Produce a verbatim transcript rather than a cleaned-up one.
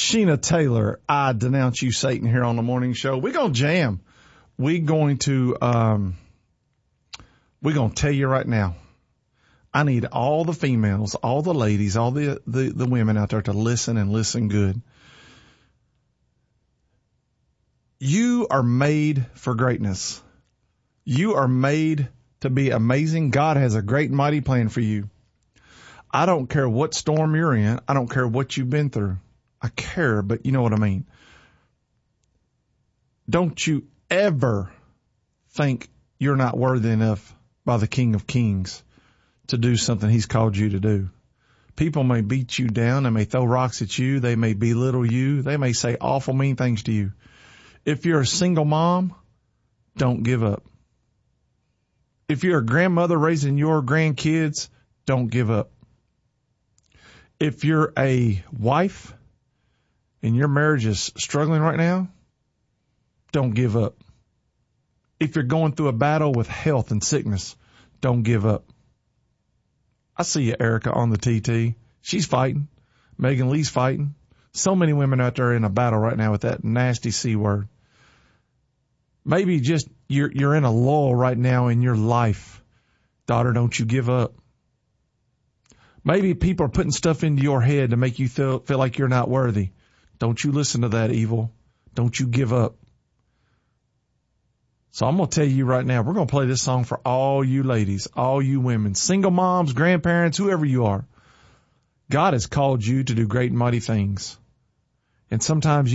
Sheena Taylor, I Denounce You, Satan, here on the morning show. We're going to jam. We're going to, um, we're going to tell you right now, I need all the females, all the ladies, all the, the, the women out there to listen and listen good. You are made for greatness. You are made to be amazing. God has a great and mighty plan for you. I don't care what storm you're in. I don't care what you've been through. I care, but you know what I mean. Don't you ever think you're not worthy enough by the King of Kings to do something he's called you to do. People may beat you down. They may throw rocks at you. They may belittle you. They may say awful mean things to you. If you're a single mom, don't give up. If you're a grandmother raising your grandkids, don't give up. If you're a wife and your marriage is struggling right now, don't give up. If you're going through a battle with health and sickness, don't give up. I see you, Erica, on the T T. She's fighting. Megan Lee's fighting. So many women out there in a battle right now with that nasty C word. Maybe just you're you're in a lull right now in your life. Daughter, don't you give up. Maybe people are putting stuff into your head to make you feel, feel like you're not worthy. Don't you listen to that evil. Don't you give up. So I'm going to tell you right now, we're going to play this song for all you ladies, all you women, single moms, grandparents, whoever you are. God has called you to do great and mighty things. And sometimes